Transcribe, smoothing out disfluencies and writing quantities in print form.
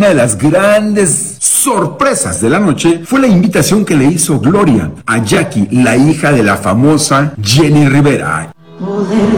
una de las grandes sorpresas de la noche fue la invitación que le hizo Gloria a Jackie, la hija de la famosa Jenny Rivera.